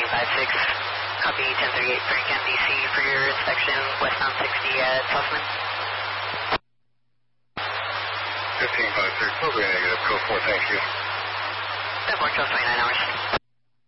156, copy 1038 Frank MDC for your inspection, westbound 60 at Sussman. 1556, will be negative, code 4, thank you. 10-4, 29 hours.